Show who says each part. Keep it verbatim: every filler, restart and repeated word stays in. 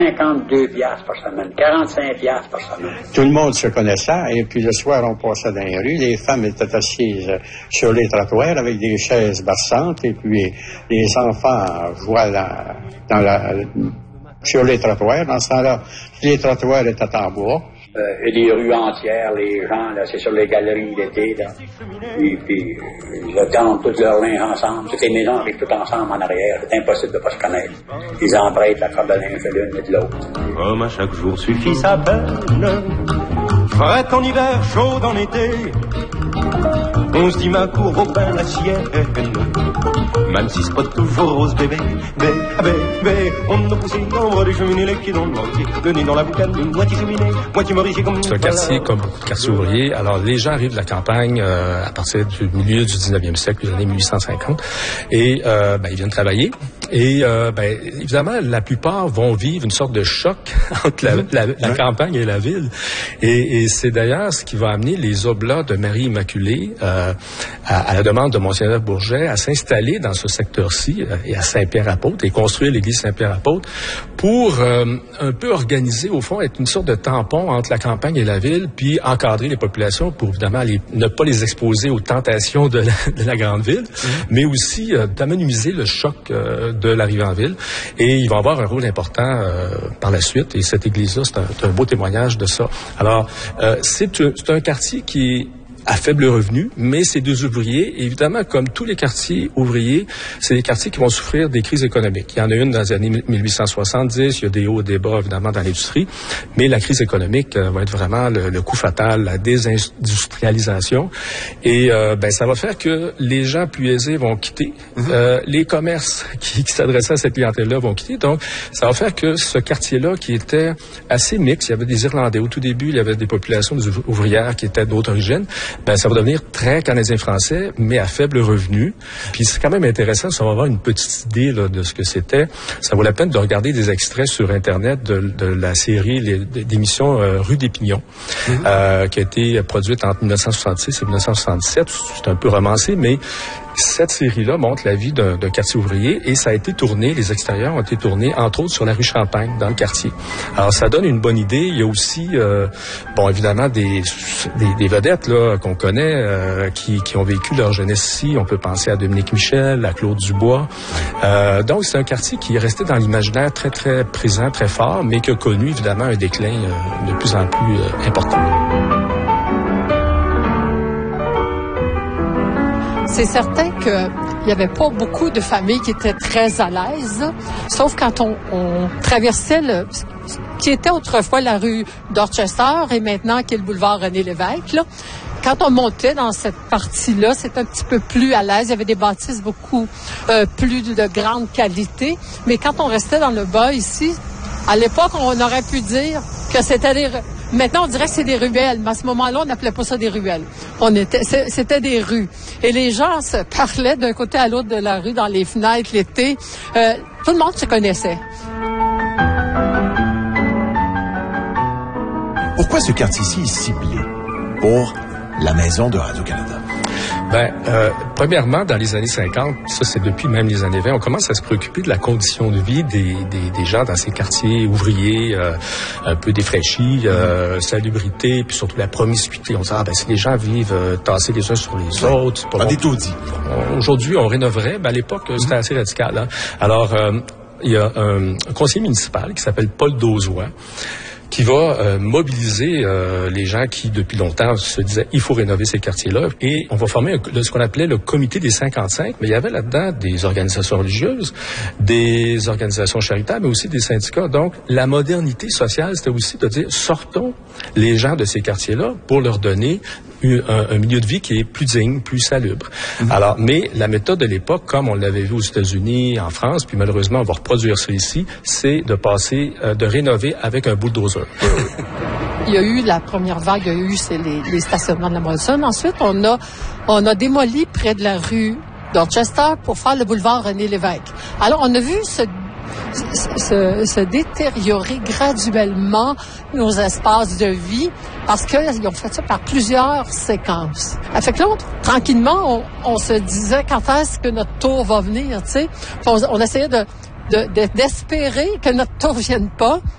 Speaker 1: cinquante-deux piastres par semaine, quarante-cinq piastres par semaine.
Speaker 2: Tout le monde se connaissait, et puis le soir, on passait dans les rues. Les femmes étaient assises sur les trottoirs avec des chaises bassantes, et puis les enfants jouaient dans, dans la, sur les trottoirs. Dans ce temps-là, les trottoirs étaient en bois.
Speaker 1: Euh, et des rues entières, les gens, là, c'est sur les galeries d'été, là. Et puis, ils attendent tout leur linge ensemble. Toutes les maisons arrivent toutes ensemble en arrière. C'est impossible de ne pas se connaître. Ils empruntent la corde de linge de l'une et de l'autre.
Speaker 3: Comme à chaque jour suffit sa peine, frais en hiver, chaud en été, on se dit ma cour au pain la sienne. Même si c'est pas toujours rose, bébé, bébé, bébé, on a poussé l'ombre des cheminées, les pieds dans le mortier, le nez dans la boucane, une moitié cheminée, moitié mortier comme...
Speaker 4: C'est un quartier comme beaucoup de quartiers ouvriers. Alors, les gens arrivent de la campagne euh, à partir du milieu du dix-neuvième siècle, les années mille huit cent cinquante, et euh, ben, ils viennent travailler. Et euh, ben, évidemment, la plupart vont vivre une sorte de choc entre la, la, la ouais. campagne et la ville. Et, et c'est d'ailleurs ce qui va amener les Oblats de Marie-Immaculée, euh, à, à la demande de Monseigneur Bourget, à s'installer dans ce secteur-ci euh, et à Saint-Pierre-Apôtre et construire l'église Saint-Pierre-Apôtre pour euh, un peu organiser, au fond, être une sorte de tampon entre la campagne et la ville, puis encadrer les populations pour évidemment les, ne pas les exposer aux tentations de la, de la grande ville, mmh. mais aussi euh, d'amenuiser le choc euh, de l'arrivée en ville. Et il va avoir un rôle important euh, par la suite. Et cette église-là, c'est un, c'est un beau témoignage de ça. Alors, euh, c'est, un, c'est un quartier qui est à faible revenu, mais c'est des ouvriers. Et évidemment, comme tous les quartiers ouvriers, c'est des quartiers qui vont souffrir des crises économiques. Il y en a une dans les années mille huit cent soixante-dix, il y a des hauts et des bas, évidemment, dans l'industrie, mais la crise économique euh, va être vraiment le, le coup fatal, la désindustrialisation. Et euh, ben, ça va faire que les gens plus aisés vont quitter, mm-hmm. euh, les commerces qui, qui s'adressaient à cette clientèle-là vont quitter. Donc, ça va faire que ce quartier-là, qui était assez mixte, il y avait des Irlandais. Au tout début, il y avait des populations ouvrières qui étaient d'autres origines. Ben, ça va devenir très canadien-français, mais à faible revenu. Puis c'est quand même intéressant, ça va avoir une petite idée là, de ce que c'était. Ça vaut la peine de regarder des extraits sur Internet de, de la série les, d'émissions euh, Rue des Pignons, mm-hmm. euh, qui a été produite entre dix-neuf cent soixante-six et dix-neuf cent soixante-sept. C'est un peu romancé, mais cette série-là montre la vie d'un, d'un quartier ouvrier et ça a été tourné, les extérieurs ont été tournés, entre autres, sur la rue Champagne, dans le quartier. Alors, ça donne une bonne idée. Il y a aussi, euh, bon, évidemment, des, des, des vedettes là qu'on connaît, euh, qui, qui ont vécu leur jeunesse ici. On peut penser à Dominique Michel, à Claude Dubois. Euh, donc, c'est un quartier qui est resté dans l'imaginaire très, très présent, très fort, mais qui a connu, évidemment, un déclin euh, de plus en plus euh, important.
Speaker 5: C'est certain qu'il n'y avait pas beaucoup de familles qui étaient très à l'aise, sauf quand on, on traversait le qui était autrefois la rue Dorchester et maintenant qui est le boulevard René-Lévesque. Là. Quand on montait dans cette partie-là, c'était un petit peu plus à l'aise. Il y avait des bâtisses beaucoup euh, plus de grande qualité. Mais quand on restait dans le bas ici, à l'époque, on aurait pu dire que c'était des... Maintenant, on dirait que c'est des ruelles, mais à ce moment-là, on n'appelait pas ça des ruelles. On était, c'était des rues. Et les gens se parlaient d'un côté à l'autre de la rue, dans les fenêtres, l'été. Euh, tout le monde se connaissait.
Speaker 6: Pourquoi ce quartier-ci est ciblé pour la maison de Radio-Canada?
Speaker 4: Ben, euh, premièrement, dans les années cinquante, ça c'est depuis même les années vingt, on commence à se préoccuper de la condition de vie des, des, des gens dans ces quartiers ouvriers, euh, un peu défraîchis, euh, salubrité, puis surtout la promiscuité. On dit, ah ben si les gens vivent euh, tassés les uns sur les autres...
Speaker 6: On est tout dit.
Speaker 4: Aujourd'hui, on rénoverait, ben à l'époque, c'était assez radical. Hein? Alors, euh, il y a un, un conseiller municipal qui s'appelle Paul Dauzois, qui va euh, mobiliser euh, les gens qui, depuis longtemps, se disaient il faut rénover ces quartiers-là. Et on va former un, ce qu'on appelait le comité des cinquante-cinq, mais il y avait là-dedans des organisations religieuses, des organisations charitables, mais aussi des syndicats. Donc, la modernité sociale, c'était aussi de dire sortons les gens de ces quartiers-là pour leur donner Un, un milieu de vie qui est plus digne, plus salubre. Mm-hmm. Alors, mais la méthode de l'époque, comme on l'avait vu aux États-Unis, en France, puis malheureusement, on va reproduire ça ici, c'est de passer, euh, de rénover avec un bulldozer.
Speaker 5: Il y a eu la première vague, il y a eu c'est les, les stationnements de la Molson. Ensuite, on a, on a démoli près de la rue Dorchester pour faire le boulevard René-Lévesque. Alors, on a vu ce Se, se détériorer graduellement nos espaces de vie parce qu'ils ont fait ça par plusieurs séquences. Fait que là, on, tranquillement, on, on se disait quand est-ce que notre tour va venir, tu sais. On, on essayait de, de, de, d'espérer que notre tour vienne pas.